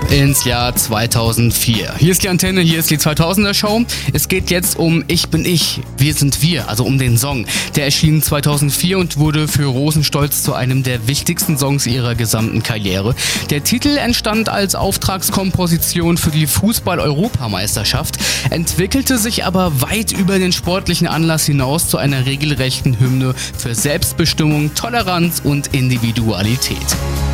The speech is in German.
ins Jahr 2004. Hier ist die Antenne, hier ist die 2000er Show. Es geht jetzt um Ich bin ich, wir sind wir, also um den Song. Der erschien 2004 und wurde für Rosenstolz zu einem der wichtigsten Songs ihrer gesamten Karriere. Der Titel entstand als Auftragskomposition für die Fußball-Europameisterschaft, entwickelte sich aber weit über den sportlichen Anlass hinaus zu einer regelrechten Hymne für Selbstbestimmung, Toleranz und Individualität.